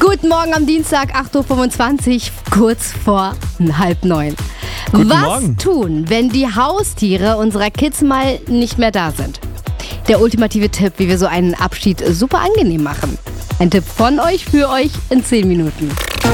Guten Morgen am Dienstag, 8.25 Uhr, kurz vor 8:30. Guten Was Morgen. tun, wenn die Haustiere unserer Kids mal nicht mehr da sind? Der ultimative Tipp, wie wir so einen Abschied super angenehm machen. Ein Tipp von euch für euch in 10 Minuten.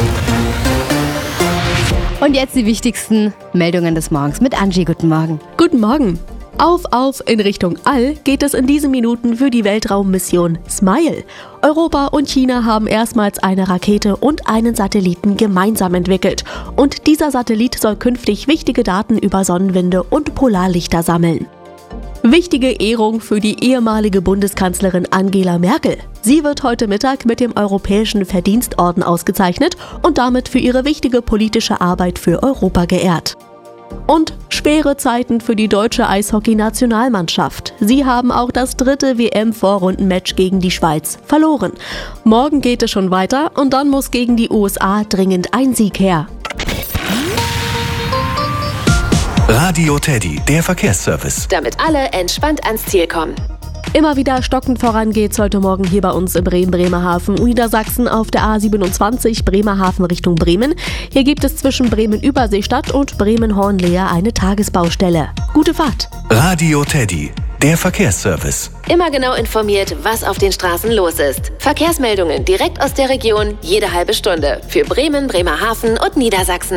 Und jetzt die wichtigsten Meldungen des Morgens mit Angie. Guten Morgen. Guten Morgen. Auf in Richtung All geht es in diesen Minuten für die Weltraummission SMILE. Europa und China haben erstmals eine Rakete und einen Satelliten gemeinsam entwickelt. Und dieser Satellit soll künftig wichtige Daten über Sonnenwinde und Polarlichter sammeln. Wichtige Ehrung für die ehemalige Bundeskanzlerin Angela Merkel. Sie wird heute Mittag mit dem Europäischen Verdienstorden ausgezeichnet und damit für ihre wichtige politische Arbeit für Europa geehrt. Und schwere Zeiten für die deutsche Eishockey-Nationalmannschaft. Sie haben auch das 3. WM-Vorrundenmatch gegen die Schweiz verloren. Morgen geht es schon weiter und dann muss gegen die USA dringend ein Sieg her. Radio Teddy, der Verkehrsservice. Damit alle entspannt ans Ziel kommen. Immer wieder stockend voran geht's heute Morgen hier bei uns in Bremen-Bremerhaven, Niedersachsen auf der A27 Bremerhaven Richtung Bremen. Hier gibt es zwischen Bremen-Überseestadt und Bremen-Hornlehe eine Tagesbaustelle. Gute Fahrt! Radio Teddy, der Verkehrsservice. Immer genau informiert, was auf den Straßen los ist. Verkehrsmeldungen direkt aus der Region, jede halbe Stunde. Für Bremen, Bremerhaven und Niedersachsen.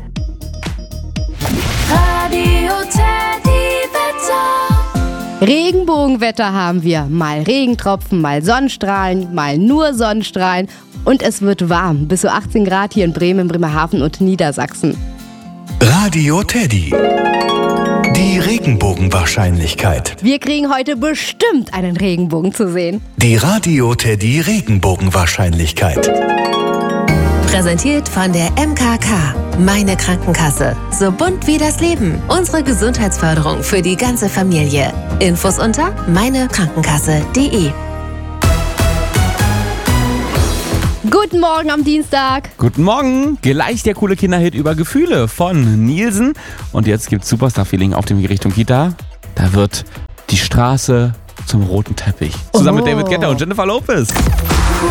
Radio Teddy Wetter. Regenbogenwetter haben wir. Mal Regentropfen, mal Sonnenstrahlen, mal nur Sonnenstrahlen. Und es wird warm, bis zu 18 Grad hier in Bremen, Bremerhaven und Niedersachsen. Radio Teddy, die Regenbogenwahrscheinlichkeit. Wir kriegen heute bestimmt einen Regenbogen zu sehen. Die Radio Teddy Regenbogenwahrscheinlichkeit. Präsentiert von der MKK. Meine Krankenkasse. So bunt wie das Leben. Unsere Gesundheitsförderung für die ganze Familie. Infos unter meinekrankenkasse.de. Guten Morgen am Dienstag. Guten Morgen. Gleich der coole Kinderhit über Gefühle von Nielsen. Und jetzt gibt's Superstar-Feeling auf dem Weg Richtung Kita. Da wird die Straße zum roten Teppich. Zusammen mit David Guetta und Jennifer Lopez.